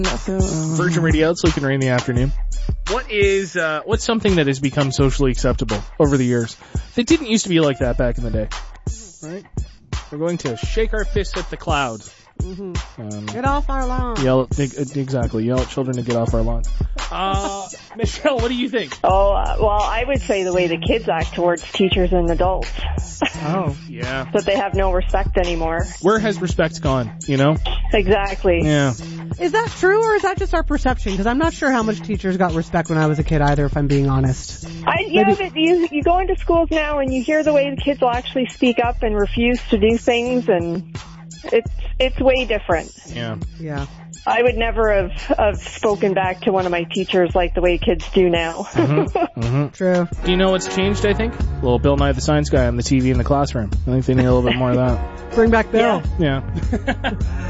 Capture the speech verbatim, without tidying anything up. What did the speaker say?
Virgin Radio, it's Luke and Ray in the afternoon. What is, uh, what's something that has become socially acceptable over the years? That didn't used to be like that back in the day. Right? We're going to shake our fists at the clouds. Mm-hmm. Um, get off our lawn. Yell, exactly. Yell at children to get off our lawn. Uh, Michelle, what do you think? Oh, uh, well, I would say the way the kids act towards teachers and adults. Oh, yeah. That they have no respect anymore. Where has respect gone, you know? Exactly. Yeah. Is that true, or is that just our perception? Because I'm not sure how much teachers got respect when I was a kid either, if I'm being honest. I, yeah, Maybe. but you, you go into schools now and you hear the way the kids will actually speak up and refuse to do things, and it's it's way different. Yeah. Yeah. I would never have, have spoken back to one of my teachers like the way kids do now. Mm-hmm. Mm-hmm. True. Do you know what's changed, I think? Little Bill Nye the Science Guy on the T V in the classroom. I think they need a little bit more of that. Bring back Bill. Yeah. yeah.